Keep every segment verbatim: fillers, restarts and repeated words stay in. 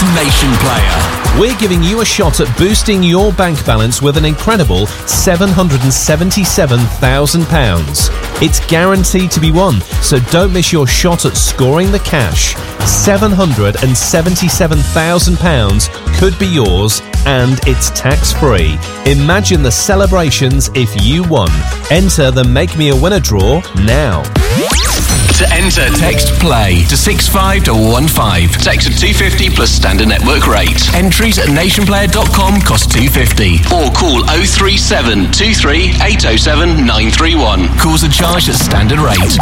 Nation Player. We're giving you a shot at boosting your bank balance with an incredible seven hundred seventy-seven thousand pounds. It's guaranteed to be won, so don't miss your shot at scoring the cash. seven hundred seventy-seven thousand pounds could be yours, and it's tax-free. Imagine the celebrations if you won. Enter the Make Me a Winner draw now. To enter, text PLAY to six five one one five. Text at two fifty plus standard network rate. Entries at nation player dot com cost two fifty. Or call oh three seven two three eight oh seven nine three one. Calls are charged at standard rate.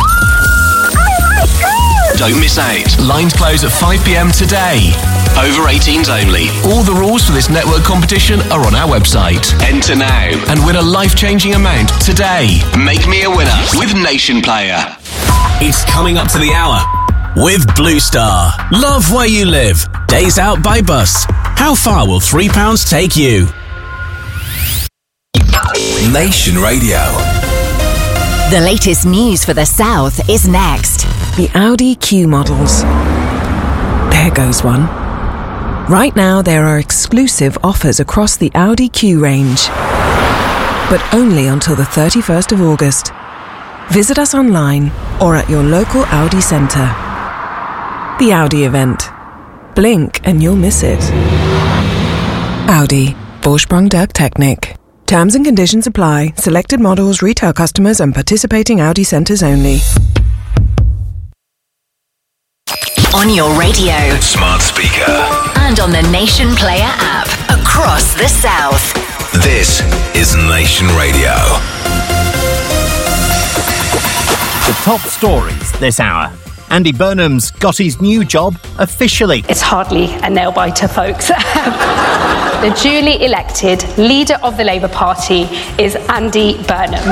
Don't miss out. Lines close at five p m today. Over eighteens only. All the rules for this network competition are on our website. Enter now and win a life-changing amount today. Make me a winner with Nation Player. It's coming up to the hour with Blue Star. Love where you live. Days out by bus. How far will three pounds take you? Nation Radio. The latest news for the South is next. The Audi Q models. There goes one. Right now there are exclusive offers across the Audi Q range, but only until the thirty-first of August. Visit us online or at your local Audi centre. The Audi event. Blink and you'll miss it. Audi. Vorsprung der Technik. Terms and conditions apply. Selected models, retail customers and participating Audi centres only. On your radio, Smart speaker. and on the Nation Player app. Across the South. This is Nation Radio. The top stories this hour. Andy Burnham's got his new job officially. It's hardly a nail-biter, folks. The duly elected leader of the Labour Party is Andy Burnham.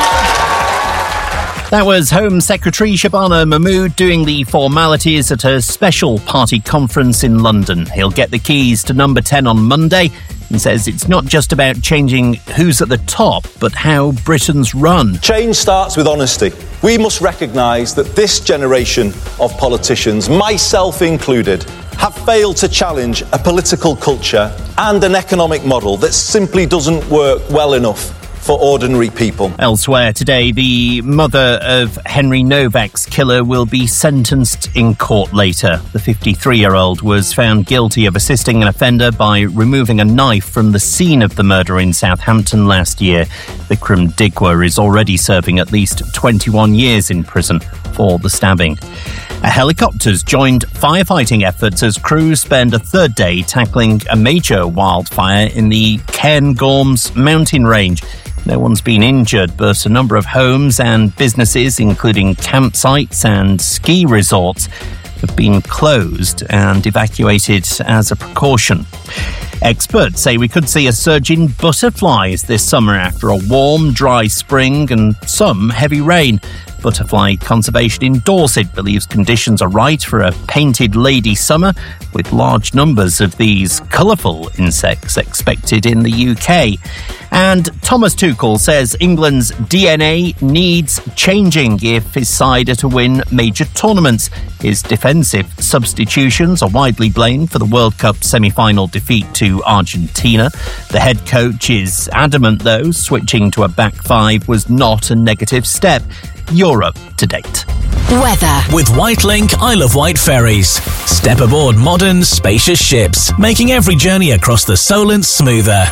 That was Home Secretary Shabana Mahmood doing the formalities at a special party conference in London. He'll get the keys to number ten on Monday and says it's not just about changing who's at the top, but how Britain's run. Change starts with honesty. We must recognise that this generation of politicians, myself included, have failed to challenge a political culture and an economic model that simply doesn't work well enough for ordinary people. Elsewhere today, the mother of Henry Novak's killer will be sentenced in court later. The fifty-three-year-old was found guilty of assisting an offender by removing a knife from the scene of the murder in Southampton last year. Vikram Digwa is already serving at least twenty-one years in prison for the stabbing. A helicopter's joined firefighting efforts as crews spend a third day tackling a major wildfire in the Cairngorms mountain range. No one's been injured, but a number of homes and businesses, including campsites and ski resorts, have been closed and evacuated as a precaution. Experts say we could see a surge in butterflies this summer after a warm, dry spring and some heavy rain. Butterfly Conservation in Dorset believes conditions are right for a painted lady summer, with large numbers of these colourful insects expected in the U K. And Thomas Tuchel says England's D N A needs changing if his side are to win major tournaments. His defensive substitutions are widely blamed for the World Cup semi-final defeat to Argentina. The head coach is adamant, though, switching to a back five was not a negative step. Europe to date. Weather. With Whitelink Isle of Wight ferries. Step aboard modern, spacious ships, making every journey across the Solent smoother.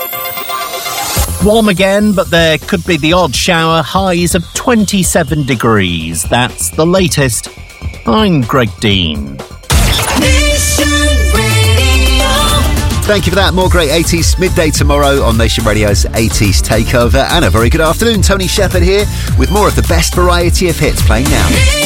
Warm again, but there could be the odd shower. Highs of twenty-seven degrees. That's the latest. I'm Greg Dean. Thank you for that. More great eighties midday tomorrow on Nation Radio's eighties Takeover. And a very good afternoon. Tony Shepherd here with more of the best variety of hits playing now.